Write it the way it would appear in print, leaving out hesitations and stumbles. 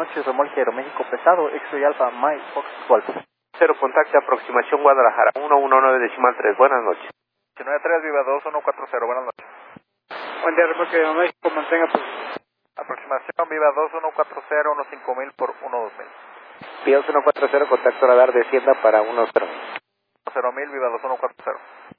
noches, remolque Aeroméxico pesado, X-Ray Alpha, Mike, Fox, Golf. 0, contacto, aproximación Guadalajara, 119.3, buenas noches. 89.3, Viva 2140, buenas noches. Buen día, remolque Aeroméxico, mantenga posición. Aproximación Viva 2140, 15.000 por 12000. Viva 2140, contacto radar, descienda para 10.000. 0.000, Viva 2140.